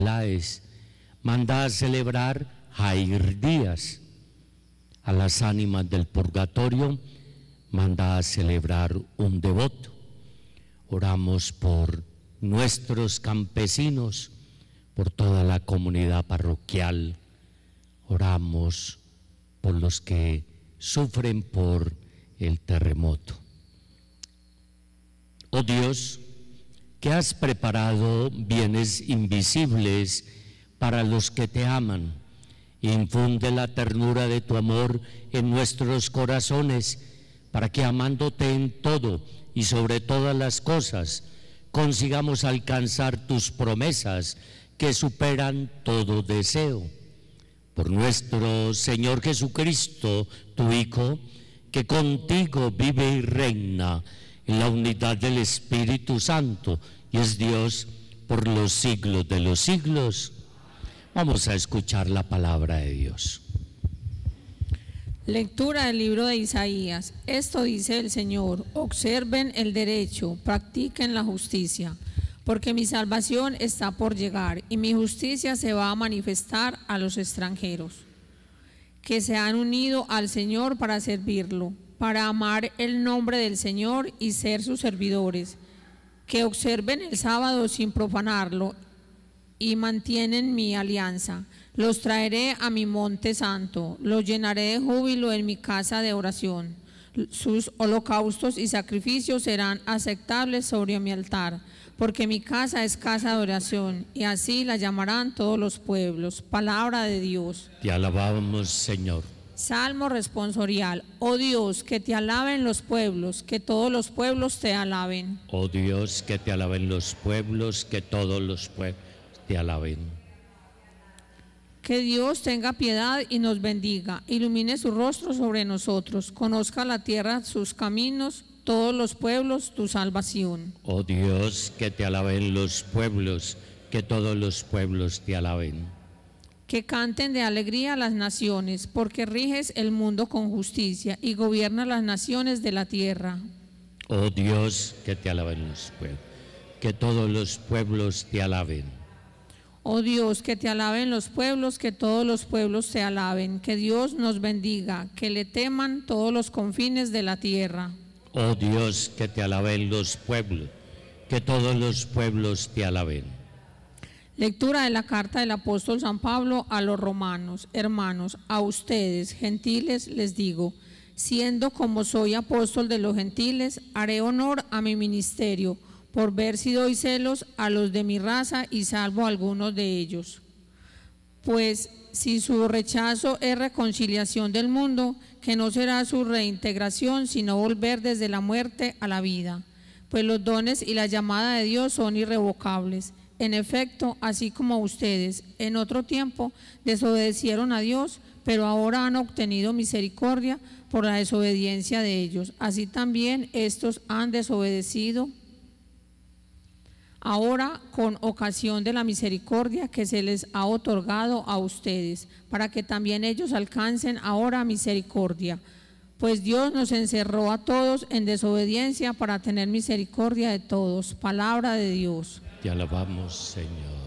Láez, manda a celebrar Jair Díaz. A las ánimas del purgatorio manda a celebrar un devoto. Oramos por nuestros campesinos, por toda la comunidad parroquial. Oramos por los que sufren por el terremoto. Oh Dios, que has preparado bienes invisibles para los que te aman, infunde la ternura de tu amor en nuestros corazones, para que amándote en todo y sobre todas las cosas, consigamos alcanzar tus promesas que superan todo deseo. Por nuestro Señor Jesucristo, tu Hijo, que contigo vive y reina en la unidad del Espíritu Santo y es Dios por los siglos de los siglos. Vamos a escuchar la palabra de Dios. Lectura del libro de Isaías. Esto dice el Señor: observen el derecho, practiquen la justicia, porque mi salvación está por llegar y mi justicia se va a manifestar a los extranjeros, que se han unido al Señor para servirlo, para amar el nombre del Señor y ser sus servidores, que observen el sábado sin profanarlo y mantienen mi alianza. Los traeré a mi monte santo, los llenaré de júbilo en mi casa de oración. Sus holocaustos y sacrificios serán aceptables sobre mi altar, porque mi casa es casa de oración, y así la llamarán todos los pueblos. Palabra de Dios. Te alabamos, Señor. Salmo responsorial. Oh Dios, que te alaben los pueblos, que todos los pueblos te alaben. Oh Dios, que te alaben los pueblos, que todos los pueblos te alaben. Que Dios tenga piedad y nos bendiga, ilumine su rostro sobre nosotros, conozca la tierra sus caminos, todos los pueblos tu salvación. Oh Dios, que te alaben los pueblos, que todos los pueblos te alaben. Que canten de alegría las naciones, porque riges el mundo con justicia y gobiernas las naciones de la tierra. Oh Dios, que te alaben los pueblos, que todos los pueblos te alaben. Oh Dios, que te alaben los pueblos, que todos los pueblos te alaben. Que Dios nos bendiga, que le teman todos los confines de la tierra. Oh Dios, que te alaben los pueblos, que todos los pueblos te alaben. Lectura de la carta del apóstol San Pablo a los romanos. Hermanos, a ustedes, gentiles, les digo, siendo como soy apóstol de los gentiles, haré honor a mi ministerio, por ver si doy celos a los de mi raza y salvo a algunos de ellos. Pues si su rechazo es reconciliación del mundo, que no será su reintegración, sino volver desde la muerte a la vida. Pues los dones y la llamada de Dios son irrevocables. En efecto, así como ustedes en otro tiempo desobedecieron a Dios, pero ahora han obtenido misericordia por la desobediencia de ellos, así también estos han desobedecido ahora con ocasión de la misericordia que se les ha otorgado a ustedes, para que también ellos alcancen ahora misericordia. Pues Dios nos encerró a todos en desobediencia para tener misericordia de todos. Palabra de Dios. Te alabamos, Señor.